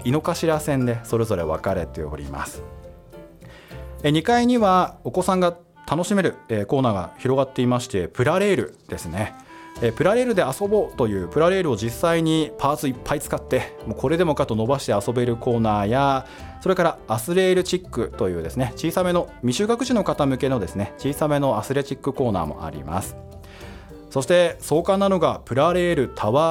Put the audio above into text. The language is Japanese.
井の頭線でそれぞれ分かれております。2階にはお子さんが楽しめるコーナーが広がっていまして、プラレールですね。プラレールで遊ぼうというプラレールを実際にパーツいっぱい使ってもうこれでもかと伸ばして遊べるコーナーや、それからアスレールチックというですね、小さめの未就学児の方向けのですね、小さめのアスレチックコーナーもあります。そして壮観なのがプラレールタワー